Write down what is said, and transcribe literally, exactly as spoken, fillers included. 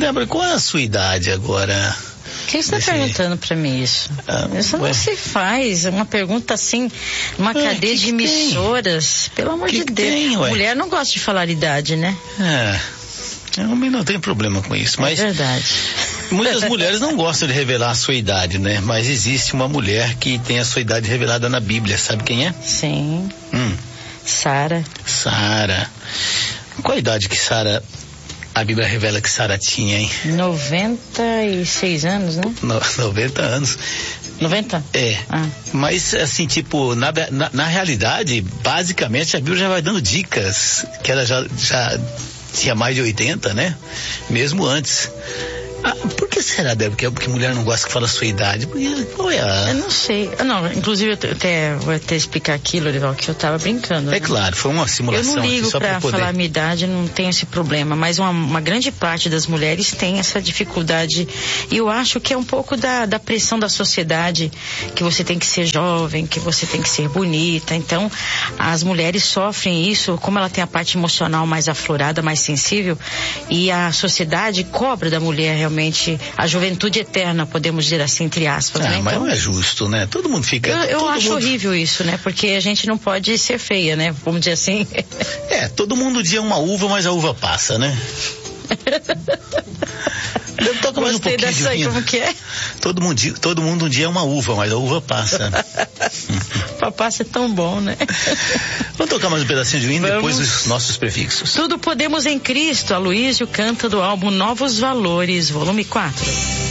Débora, qual é a sua idade agora? Por que você está perguntando para mim isso? Ah, isso não ué. se faz. Uma pergunta assim, uma ah, cadeia que de que emissoras. Tem? Pelo amor que de que Deus. Tem, mulher não gosta de falar idade, né? É. Homem não tem problema com isso. Mas é verdade. Muitas mulheres não gostam de revelar a sua idade, né? Mas existe uma mulher que tem a sua idade revelada na Bíblia. Sabe quem é? Sim. Hum. Sara. Sara. Qual a idade que Sara... A Bíblia revela que Sara tinha, hein? noventa e seis anos, né? No, noventa anos. noventa? É. Ah. Mas, assim, tipo, na, na, na realidade, basicamente, a Bíblia já vai dando dicas, que ela já, já tinha mais de oitenta, né? Mesmo antes. Ah, por que será, Débora, que, que mulher não gosta que fala a sua idade? Porque, qual é a... Eu não sei. Não, inclusive, eu até vou até explicar aquilo, Lorival, que eu tava brincando. É né? claro, foi uma simulação. Eu não ligo só pra, pra poder... falar a minha idade, não tenho esse problema, mas uma, uma grande parte das mulheres tem essa dificuldade. E eu acho que é um pouco da, da pressão da sociedade, que você tem que ser jovem, que você tem que ser bonita. Então, as mulheres sofrem isso, como ela tem a parte emocional mais aflorada, mais sensível, e a sociedade cobra da mulher realmente a juventude eterna, podemos dizer assim, entre aspas. Ah, né? mas então, não é justo, né? Todo mundo fica... Eu, eu acho mundo... horrível isso, né? Porque a gente não pode ser feia, né? Vamos dizer assim. É, todo mundo um dia é uma uva, mas a uva passa, né? Eu toco mais um pouquinho dessa aí, como que é? Todo mundo, todo mundo um dia é uma uva, mas a uva passa. Passa é tão bom, né? Vamos tocar mais um pedacinho de hino, depois os nossos prefixos. Tudo podemos em Cristo. Aloísio canta do álbum Novos Valores, volume quatro.